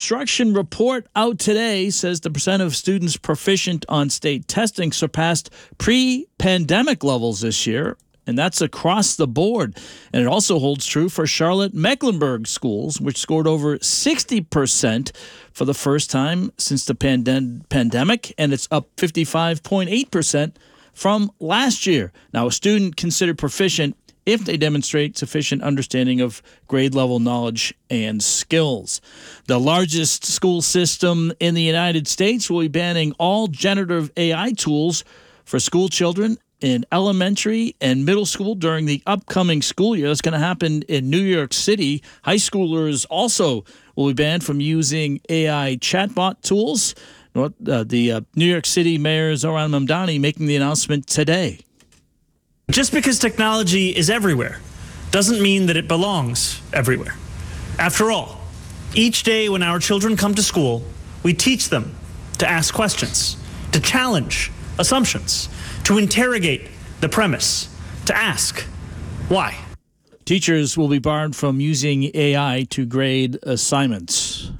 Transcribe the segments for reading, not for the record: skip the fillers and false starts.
instruction report out today says the percent of students proficient on state testing surpassed pre-pandemic levels this year, and that's across the board. And it also holds true for Charlotte-Mecklenburg schools, which scored over 60% for the first time since the pandemic, and it's up 55.8% from last year. Now, a student considered proficient if they demonstrate sufficient understanding of grade-level knowledge and skills. The largest school system in the United States will be banning all generative AI tools for school children in elementary and middle school during the upcoming school year. That's going to happen in New York City. High schoolers also will be banned from using AI chatbot tools. The New York City Mayor Zohran Mamdani making the announcement today. Just because technology is everywhere doesn't mean that it belongs everywhere. After all, each day when our children come to school, we teach them to ask questions, to challenge assumptions, to interrogate the premise, to ask why. Teachers will be barred from using AI to grade assignments.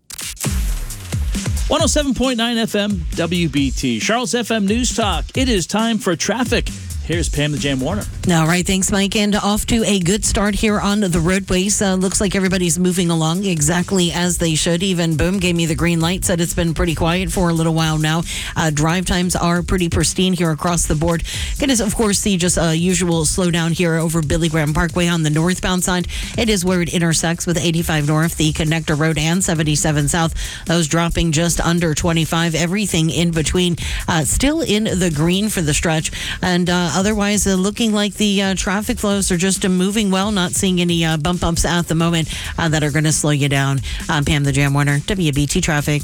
107.9 FM, WBT. Charlotte's FM News Talk. It is time for traffic. Here's Pam the Jam Warner. All right, thanks, Mike. And off to a good start here on the roadways. Looks like everybody's moving along exactly as they should. Even Boom gave me the green light, said it's been pretty quiet for a little while now. Drive times are pretty pristine here across the board. Going to, of course, see just a usual slowdown here over Billy Graham Parkway on the northbound side. It is where it intersects with 85 North, the Connector Road, and 77 South. Those dropping just under 25. Everything in between still in the green for the stretch. And otherwise, looking like the traffic flows are just moving well, not seeing any bump ups at the moment that are going to slow you down. I'm Pam the Jam Warner, WBT Traffic.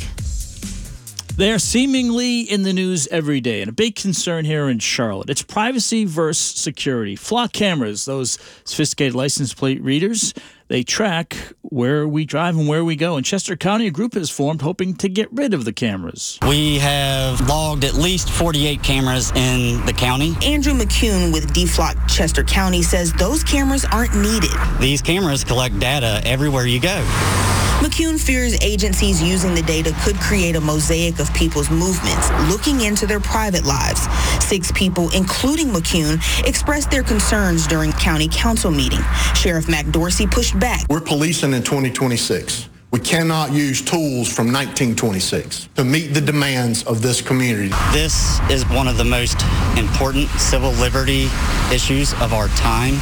They're seemingly in the news every day, and a big concern here in Charlotte. It's privacy versus security. Flock cameras, those sophisticated license plate readers, they track where we drive and where we go. In Chester County, a group has formed hoping to get rid of the cameras. We have logged at least 48 cameras in the county. Andrew McCune with DFLOC Chester County says those cameras aren't needed. These cameras collect data everywhere you go. McCune fears agencies using the data could create a mosaic of people's movements, looking into their private lives. 6 people, including McCune, expressed their concerns during county council meeting. Sheriff Mac Dorsey pushed back. We're policing in 2026. We cannot use tools from 1926 to meet the demands of this community. This is one of the most important civil liberty issues of our time.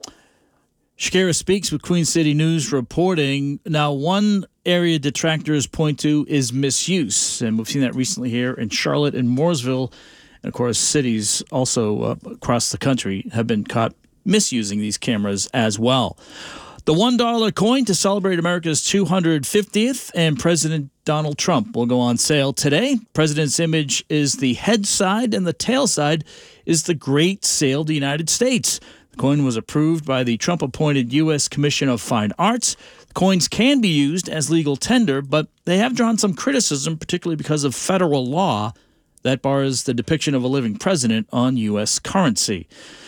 Shakira Speaks with Queen City News reporting. Now, one area detractors point to is misuse, and we've seen that recently here in Charlotte and Mooresville. And, of course, cities also across the country have been caught misusing these cameras as well. The $1 coin to celebrate America's 250th and President Donald Trump will go on sale today. President's image is the head side, and the tail side is the Great Sale of the United States. The coin was approved by the Trump-appointed U.S. Commission of Fine Arts. The coins can be used as legal tender, but they have drawn some criticism, particularly because of federal law that bars the depiction of a living president on U.S. currency.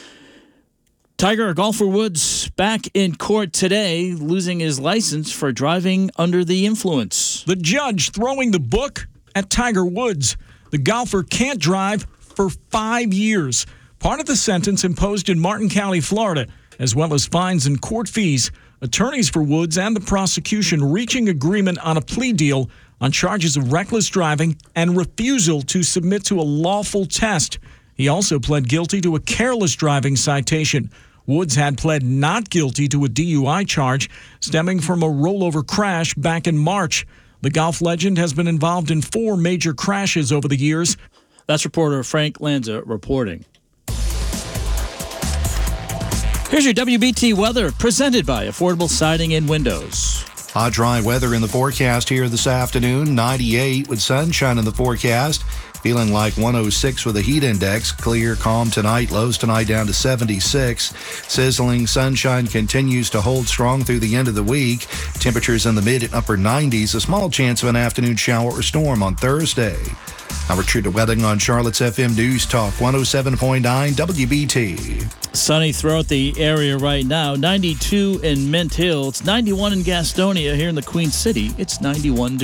Tiger golfer Woods back in court today, losing his license for driving under the influence. The judge throwing the book at Tiger Woods. The golfer can't drive for 5 years. Part of the sentence imposed in Martin County, Florida, as well as fines and court fees. Attorneys for Woods and the prosecution reaching agreement on a plea deal on charges of reckless driving and refusal to submit to a lawful test. He also pled guilty to a careless driving citation. Woods had pled not guilty to a DUI charge stemming from a rollover crash back in March. The golf legend has been involved in 4 major crashes over the years. That's reporter Frank Lanza reporting. Here's your WBT weather, presented by Affordable Siding and Windows. Hot, dry weather in the forecast here this afternoon. 98 with sunshine in the forecast. Feeling like 106 with a heat index. Clear, calm tonight. Lows tonight down to 76. Sizzling sunshine continues to hold strong through the end of the week. Temperatures in the mid and upper 90s. A small chance of an afternoon shower or storm on Thursday. Our true to weather on Charlotte's FM News Talk 107.9 WBT. Sunny throughout the area right now. 92 in Mint Hill. It's 91 in Gastonia. Here in the Queen City, it's 91 degrees.